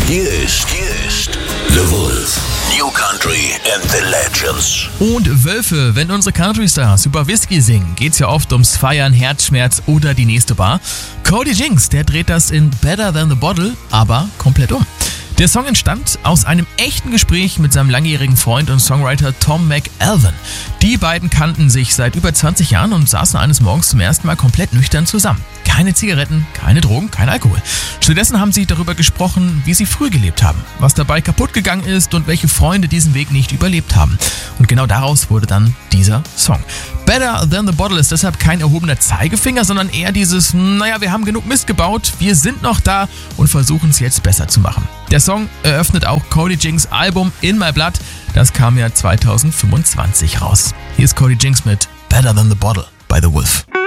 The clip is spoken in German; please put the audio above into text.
Hier ist The Wolf. New Country and the Legends. Und Wölfe, wenn unsere Country-Stars über Whisky singen, geht's ja oft ums Feiern, Herzschmerz oder die nächste Bar. Cody Jinks, der dreht das in Better Than the Bottle, aber komplett um. Der Song entstand aus einem echten Gespräch mit seinem langjährigen Freund und Songwriter Tom McAlvin. Die beiden kannten sich seit über 20 Jahren und saßen eines Morgens zum ersten Mal komplett nüchtern zusammen. Keine Zigaretten, keine Drogen, kein Alkohol. Stattdessen haben sie darüber gesprochen, wie sie früh gelebt haben, was dabei kaputt gegangen ist und welche Freunde diesen Weg nicht überlebt haben. Und genau daraus wurde dann dieser Song. Better Than the Bottle ist deshalb kein erhobener Zeigefinger, sondern eher dieses, wir haben genug Mist gebaut, wir sind noch da und versuchen es jetzt besser zu machen. Der Song eröffnet auch Cody Jinks Album In My Blood, das kam ja 2025 raus. Hier ist Cody Jinks mit Better Than the Bottle bei The Wolf.